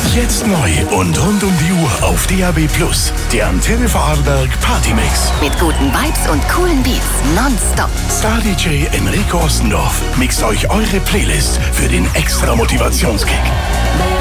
Jetzt neu und rund um die Uhr auf DAB+. Der Antenne Vorarlberg Partymix. Mit guten Vibes und coolen Beats nonstop. Star DJ Enrico Ostendorf mixt euch eure Playlist für den extra Motivationskick.